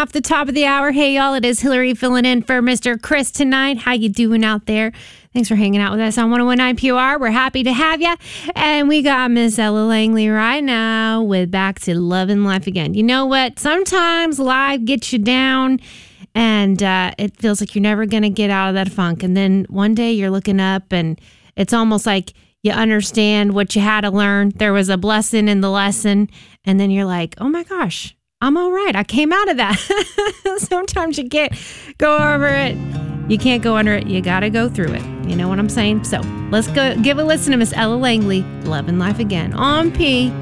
off the top of the hour. Hey, y'all, it is Hillary filling in for Mr. Chris tonight. How you doing out there? Thanks for hanging out with us on 101.9 PR. We're happy to have you. And we got Miss Ella Langley right now with Back to Loving Life Again. You know what? Sometimes life gets you down and it feels like you're never going to get out of that funk. And then one day you're looking up and it's almost like you understand what you had to learn. There was a blessing in the lesson. And then you're like, oh my gosh, I'm all right. I came out of that. Sometimes you can't go over it. You can't go under it. You got to go through it. You know what I'm saying? So let's go give a listen to Miss Ella Langley, Loving Life Again on P.